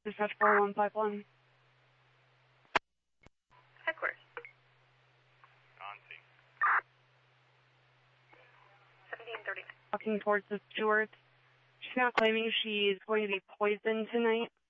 Dispatch 4151. Headquarters. On scene. 1739. Walking towards the Stewards. She's not claiming she's going to be poisoned tonight.